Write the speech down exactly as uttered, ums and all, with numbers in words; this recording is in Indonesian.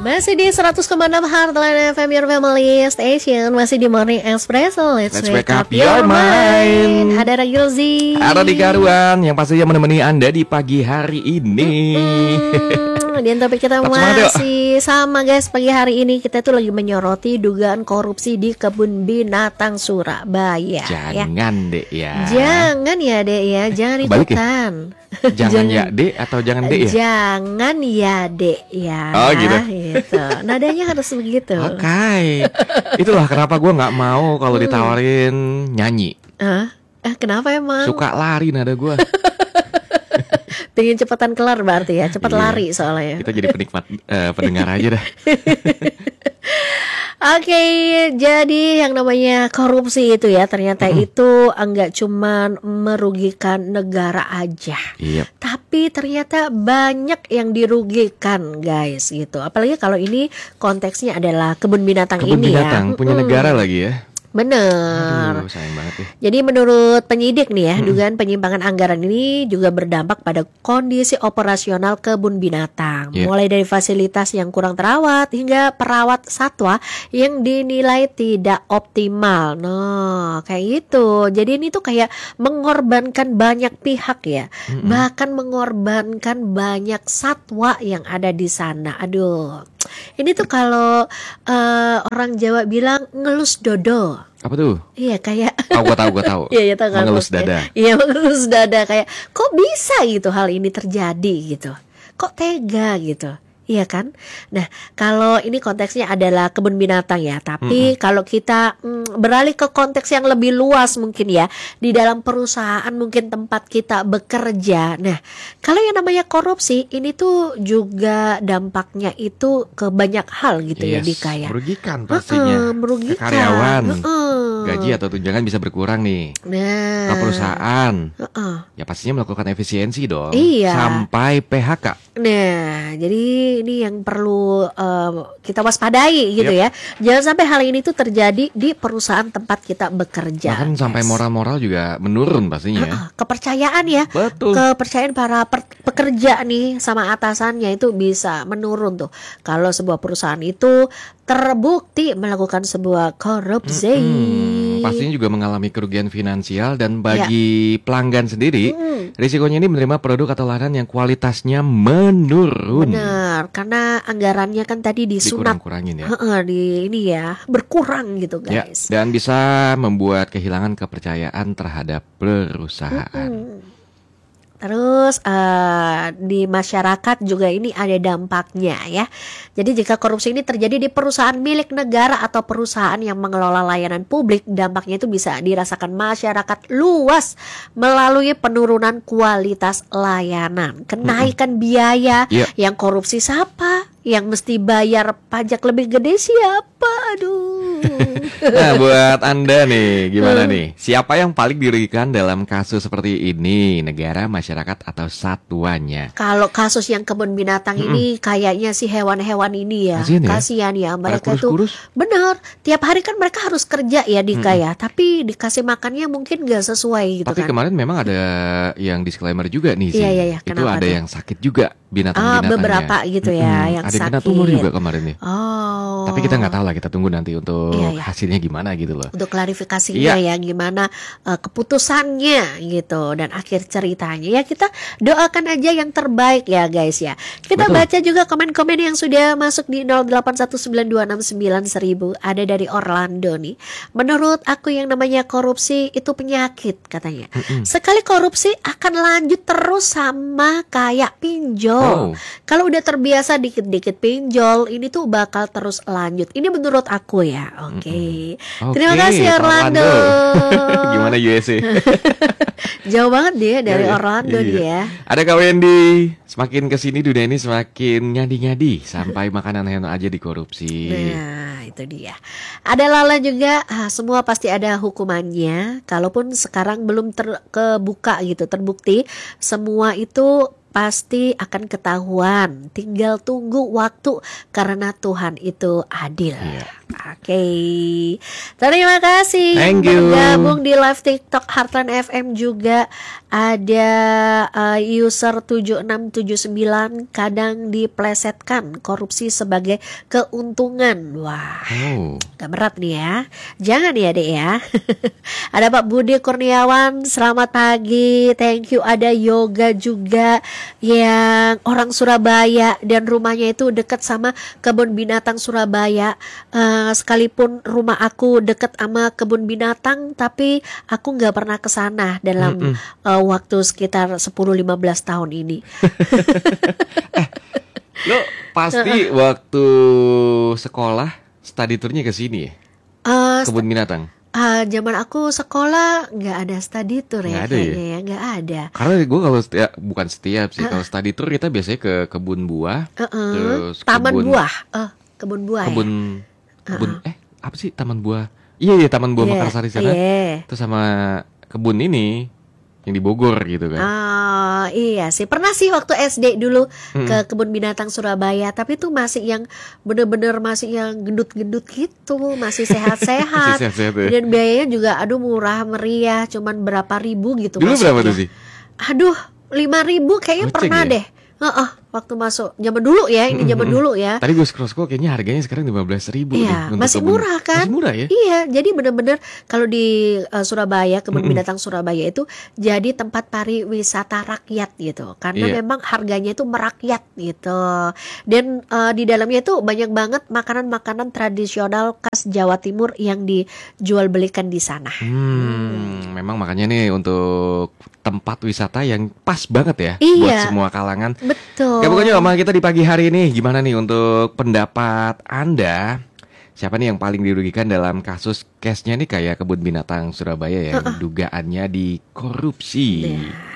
Masih di seratus koma enam Heartline F M, your family station. Masih di Morning Espresso. Let's, Let's wake up your mind. Ada Ragilzi, ada di Garuan yang pastinya menemani Anda di pagi hari ini. Mm-hmm. Di topik kita Tetap masih sama guys. Pagi hari ini kita tuh lagi menyoroti dugaan korupsi di kebun binatang Surabaya. Jangan ya. dek ya. Jangan ya dek ya. Jangan Balik ikutan ya? Jangan ya dek atau jangan dek ya? Jangan ya dek ya. Oh gitu, gitu. Nadanya harus begitu. Oke okay. Itulah kenapa gue gak mau kalau ditawarin nyanyi. Hah? Eh kenapa emang? Suka lari nada gue. Pengen cepetan kelar berarti ya. Cepat iya. lari soalnya. Kita jadi penikmat uh, pendengar aja dah. Oke, okay, jadi yang namanya korupsi itu ya ternyata mm-hmm. itu enggak cuman merugikan negara aja, yep. tapi ternyata banyak yang dirugikan guys gitu. Apalagi kalau ini konteksnya adalah kebun binatang kebun ini binatang, ya. punya hmm. negara lagi ya. Bener. Aduh, sayang banget ya. Jadi menurut penyidik nih ya, hmm. dugaan penyimpangan anggaran ini juga berdampak pada kondisi operasional kebun binatang. Yeah. Mulai dari fasilitas yang kurang terawat hingga perawat satwa yang dinilai tidak optimal. Nah, kayak gitu. Jadi ini tuh kayak mengorbankan banyak pihak ya. Hmm. Bahkan mengorbankan banyak satwa yang ada di sana. Aduh. Ini tuh kalau uh, orang Jawa bilang ngelus dodo. Apa tuh? Iya kayak. Tahu gue tahu gue tahu. Iya ya tahu kan. Mengelus dada. Iya mengelus dada kayak. Kok bisa gitu hal ini terjadi gitu? Kok tega gitu? Iya kan? Nah kalau ini konteksnya adalah kebun binatang ya. Tapi mm-hmm. kalau kita mm, beralih ke konteks yang lebih luas mungkin ya, di dalam perusahaan mungkin tempat kita bekerja. Nah kalau yang namanya korupsi ini tuh juga dampaknya itu ke banyak hal gitu yes, ya di kayak merugikan pastinya. Uh-uh, merugikan. Ke karyawan. Uh-uh. Gaji atau tunjangan bisa berkurang nih. Nah. Ke perusahaan. Uh-uh. Ya pastinya melakukan efisiensi dong. Iya. Sampai P H K. Nah jadi ini yang perlu uh, kita waspadai gitu yep. ya. Jangan sampai hal ini tuh terjadi di perusahaan tempat kita bekerja. Bahkan yes. sampai moral-moral juga menurun pastinya. Uh-uh, kepercayaan ya. Betul. Kepercayaan para per- pekerja nih sama atasannya itu bisa menurun tuh. Kalau sebuah perusahaan itu terbukti melakukan sebuah korupsi. Mm-hmm. Pastinya juga mengalami kerugian finansial dan bagi ya. pelanggan sendiri, mm. risikonya ini menerima produk atau layanan yang kualitasnya menurun. Benar, karena anggarannya kan tadi disunat. Dikurang-kurangin ya. Uh-uh, di ini ya, berkurang gitu guys. Ya, dan bisa membuat kehilangan kepercayaan terhadap perusahaan. Mm-hmm. Terus uh, di masyarakat juga ini ada dampaknya ya. Jadi jika korupsi ini terjadi di perusahaan milik negara atau perusahaan yang mengelola layanan publik, dampaknya itu bisa dirasakan masyarakat luas melalui penurunan kualitas layanan, kenaikan biaya. Yeah. Yang korupsi siapa? Yang mesti bayar pajak lebih gede siapa? Aduh. Nah buat Anda nih gimana nih? Siapa yang paling dirugikan dalam kasus seperti ini? Negara, masyarakat, atau satuannya? Kalau kasus yang kebun binatang mm-mm. ini kayaknya si hewan-hewan ini ya. Kasian ya, Kasian ya. Mereka tuh bener. Tiap hari kan mereka harus kerja ya Dika ya. Tapi dikasih makannya mungkin gak sesuai gitu. Tapi kan. kemarin memang ada yang disclaimer juga nih sih. Iya, iya, iya. Itu ada tuh? yang sakit juga binatang-binatangnya. Ah, beberapa gitu ya mm-hmm. yang ada sakit. Ada kena tumor juga kemarin nih. Oh. Tapi kita nggak tahu lah, kita tunggu nanti untuk iya, iya. hasilnya gimana gitu loh. Untuk klarifikasinya iya. ya gimana uh, keputusannya gitu dan akhir ceritanya ya kita doakan aja yang terbaik ya guys ya. Kita Betul. baca juga komen-komen yang sudah masuk di nol delapan satu sembilan dua enam sembilan seribu. Ada dari Orlando nih. Menurut aku yang namanya korupsi itu penyakit katanya. Mm-mm. Sekali korupsi akan lanjut terus sama kayak pinjol. Oh. Kalau udah terbiasa dikit-dikit pinjol, ini tuh bakal terus lanjut. Ini menurut aku ya. Oke. Okay. Okay, Terima kasih Orlando. Orlando. Gimana U S A? Jauh banget dia dari yeah, Orlando yeah. dia. Ada Kak Wendy. Semakin kesini dunia ini semakin nyadi-nyadi sampai makanan hewan aja dikorupsi. Nah itu dia. Ada Lala juga. Ah, semua pasti ada hukumannya. Kalaupun sekarang belum terkebuka gitu, terbukti semua itu pasti akan ketahuan. Tinggal tunggu waktu karena Tuhan itu adil. Yeah. Oke, terima kasih Thank you. bergabung di live TikTok Heartland F M juga ada uh, user tujuh enam tujuh sembilan kadang diplesetkan korupsi sebagai keuntungan. Wah, Oh. gak berat nih ya. Jangan ya dek ya. Ada Pak Budi Kurniawan, selamat pagi. Thank you. Ada Yoga juga yang orang Surabaya dan rumahnya itu dekat sama kebun binatang Surabaya. Uh, sekalipun rumah aku dekat sama kebun binatang, tapi aku nggak pernah ke sana dalam uh, waktu sekitar sepuluh lima belas tahun ini. Lo pasti waktu sekolah study tournya ke sini ya? Uh, Kebun binatang. Uh, zaman aku sekolah nggak ada study tour ya, Nggak ada kayaknya ya? ya nggak ada. Karena gue kalau setiap, bukan setiap sih, kalau study tour kita biasanya ke kebun buah, Uh-uh. terus Taman kebun, buah, uh, kebun buah kebun, ya. kebun, eh apa sih taman buah? Iya iya taman buah Iya, Mekarsari sana. iya. Terus sama kebun ini yang di Bogor gitu kan. Ah, iya sih. Pernah sih waktu S D dulu Mm-mm. ke kebun binatang Surabaya, tapi itu masih yang bener-bener masih yang gendut-gendut gitu, masih sehat-sehat. Masih sehat-sehat ya. Dan biayanya juga aduh murah meriah, cuman berapa ribu gitu Dulu masuknya. berapa tuh sih? Aduh, lima ribu kayaknya Goceng pernah ya? deh. Heeh, waktu masuk zaman dulu ya, ini zaman Mm-mm. dulu ya. Tadi gue scroll-scroll kayaknya harganya sekarang lima belas ribu Iya, deh untuk masih kebun. murah kan? Masih murah ya? Iya, jadi benar-benar kalau di uh, Surabaya, kebun Mm-mm. binatang Surabaya itu jadi tempat pariwisata rakyat gitu. Karena Iya. memang harganya itu merakyat gitu. Dan uh, di dalamnya itu banyak banget makanan-makanan tradisional khas Jawa Timur yang dijual belikan di sana. Hmm, memang makanya nih untuk tempat wisata yang pas banget ya buat Iya. semua kalangan. Betul. Ya pokoknya sama kita di pagi hari ini gimana nih untuk pendapat Anda? Siapa nih yang paling dirugikan dalam kasus case-nya nih kayak kebun binatang Surabaya yang dugaannya dikorupsi? Nah.